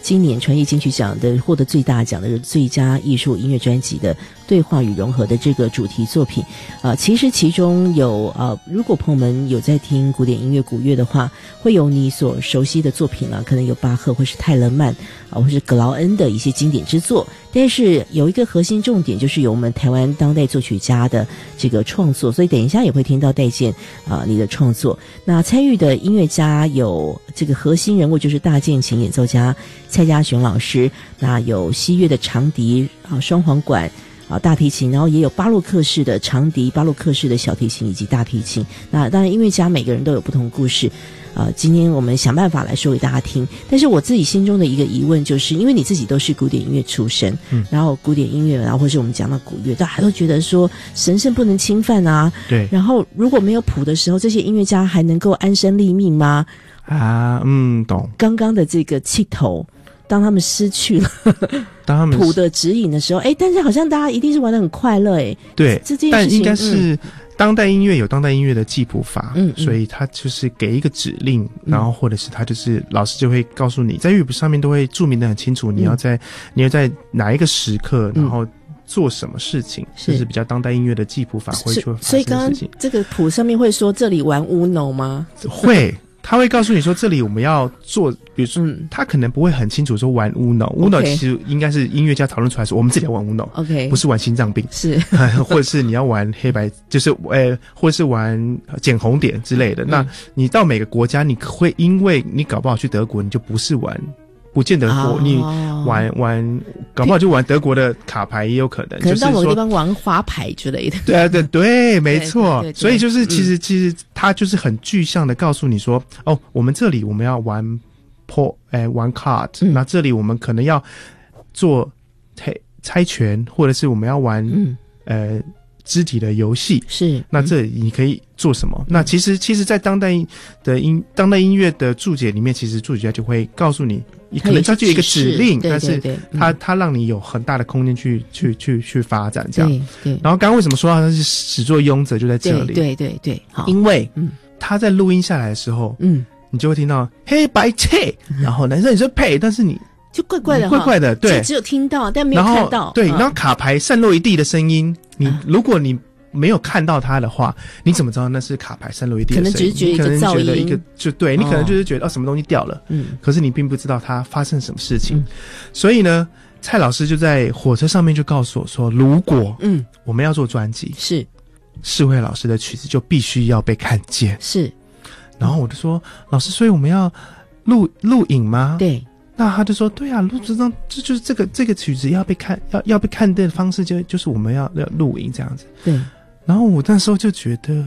今年传艺金曲奖的获得最大奖的最佳艺术音乐专辑的对话与融合的这个主题作品。其实其中有如果朋友们有在听古典音乐古乐的话，会有你所熟悉的作品可能有巴赫或是泰勒曼或是格劳恩的一些经典之作，但是有一个核心重点就是由我们台湾当代作曲家的这个创作，所以等一下也会听到戴健你的创作。那参与的音乐家有这个核心人物就是大键琴演奏家蔡家雄老师，那有西乐的长笛双簧管大提琴，然后也有巴洛克式的长笛、巴洛克式的小提琴以及大提琴。那当然音乐家每个人都有不同的故事，今天我们想办法来说给大家听。但是我自己心中的一个疑问就是，因为你自己都是古典音乐出身，然后古典音乐，然后或是我们讲到古乐，大家都觉得说神圣不能侵犯啊。 对。然后如果没有谱的时候，这些音乐家还能够安身立命吗？ 懂。 刚刚的这个气头，当他们失去了当他们谱的指引的时候，但是好像大家一定是玩得很快乐对， 这件事情但应该是当代音乐有当代音乐的记谱法，所以他就是给一个指令，然后或者是他就是老师就会告诉你，在乐谱上面都会注明得很清楚，你要在哪一个时刻，然后做什么事情，这是比较当代音乐的记谱法会去发生的事情。 所以刚刚这个谱上面会说这里玩 Uno 吗？ 会。他会告诉你说这里我们要做，比如说他可能不会很清楚说玩 Uno，Uno 其实应该是音乐家讨论出来说我们这里要玩 Uno， OK， 不是玩心脏病， 是或者是你要玩黑白，就是或者是玩捡红点之类的。那你到每个国家，你会因为你搞不好去德国，你就不是玩，不见得你玩搞不好就玩德国的卡牌也有可能， 可能到某个地方玩花牌之类的。 对，没错。 对， 所以就是其实他就是很具象的告诉你说，我们这里我们要玩玩 card，那这里我们可能要做猜拳，或者是我们要玩肢体的游戏， 是。 那这里你可以做什么？那其实在当代音乐的注解里面，其实作曲家就会告诉你，可能他就有一个指令，但是他让你有很大的空间去发展这样。 对。 然后刚刚为什么说他是始作俑者就在这里？ 对，好。 因为他在录音下来的时候，你就会听到黑白切，然后男生你说配，但是你就怪怪的， 对， 只有听到但没有看到， 对，然后卡牌散落一地的声音，如果你没有看到它的话，你怎么知道那是卡牌散落一地的声音？ 可能只是觉得一个噪音， 你可能就是觉得什么东西掉了，可是你并不知道它发生什么事情。所以呢，蔡老师就在火车上面就告诉我说，如果我们要做专辑，世慧老师的曲子就必须要被看见， 是。 然后我就说，老师，所以我们要录影吗？ 对。 那他就说，对啊，录这张就是这个曲子要被看见的方式就是我们要录影这样子。 对。 然后我那时候就觉得，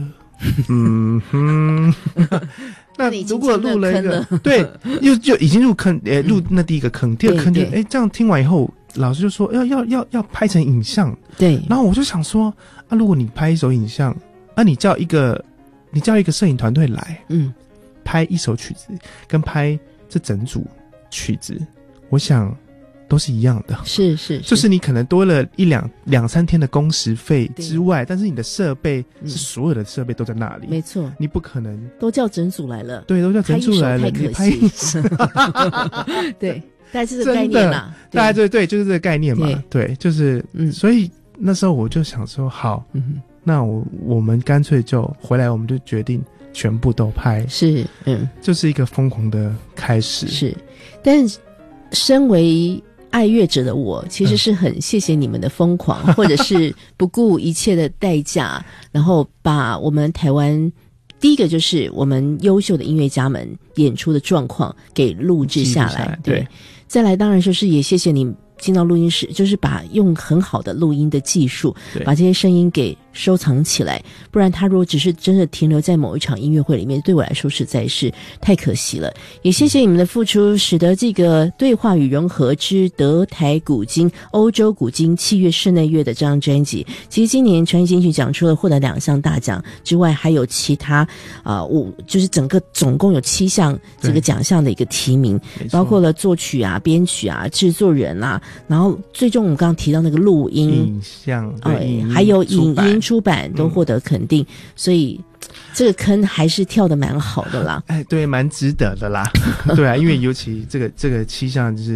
那如果录了一个，对，就已经入坑，入那第一个坑，第二个坑就，这样听完以后，老师就说要拍成影像。 对。 然后我就想说，如果你拍一首影像，你叫一个摄影团队来，拍一首曲子，跟拍这整组曲子，我想都是一样的， 是， 就是你可能多了两三天的工时费之外，但是你的设备是所有的设备都在那里， 没错， 你不可能都叫整组来了， 对，都叫整组来了， 你拍一首对，大概是这个概念啦， 大概对，就是这个概念嘛，对，就是所以那时候我就想说，好，那我们干脆就回来，我们就决定全部都拍， 是， 就是一个疯狂的开始， 是。但身为爱乐者的我，其实是很谢谢你们的疯狂，或者是不顾一切的代价，然后把我们台湾第一个就是我们优秀的音乐家们演出的状况给录制下来，对。再来当然就是也谢谢你进到录音室，就是把用很好的录音的技术把这些声音给收藏起来，不然它如果只是真的停留在某一场音乐会里面，对我来说实在是太可惜了。也谢谢你们的付出，使得这个对话与融合之德台古今欧洲古今器乐室内乐的这张专辑，其实今年传艺金曲奖除了获得2项大奖之外，还有其他就是总共有7项这个奖项的一个提名，包括了作曲啊、编曲啊、制作人啊，然后最终我们刚刚提到那个录音、 影像， 还有影音出版都获得肯定，所以这个坑还是跳得蛮好的啦。 对，蛮值得的啦。对啊，因为尤其这个7项就是